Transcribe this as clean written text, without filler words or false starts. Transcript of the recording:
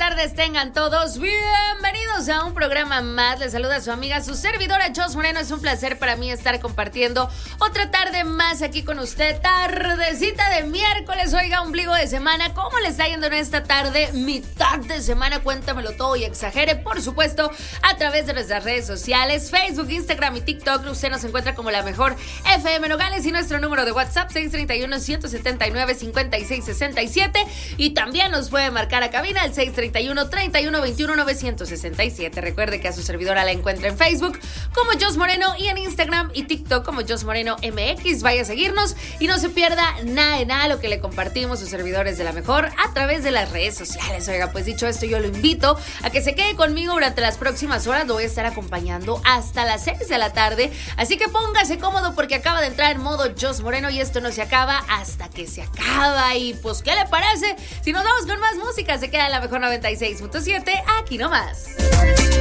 tardes tengan todos. Bienvenidos a un programa más. Les saluda su amiga, su servidora Jos Moreno. Es un placer para mí estar compartiendo otra tarde más aquí con usted. Tardecita de miércoles, oiga, ombligo de semana. ¿Cómo le está yendo en esta tarde? Mitad de semana, cuéntamelo todo y exagere. Por supuesto, a través de nuestras redes sociales, Facebook, Instagram y TikTok. Usted nos encuentra como La Mejor FM Nogales y nuestro número de WhatsApp 631-179-5667. Y también nos puede marcar a cabina al 631-3121-967. Recuerde que a su servidora la encuentra en Facebook como Jos Moreno y en Instagram y TikTok como Jos Moreno MX. Vaya a seguirnos y no se pierda nada de nada lo que le compartimos sus servidores de La Mejor a través de las redes sociales. Oiga, pues dicho esto, yo lo invito a que se quede conmigo durante las próximas horas. Lo voy a estar acompañando hasta las 6 de la tarde. Así que póngase cómodo porque acaba de entrar en modo Jos Moreno y esto no se acaba hasta que se acaba. Y pues, ¿qué le parece si nos vamos con más música? Se queda en La Mejor 96.7, aquí nomás.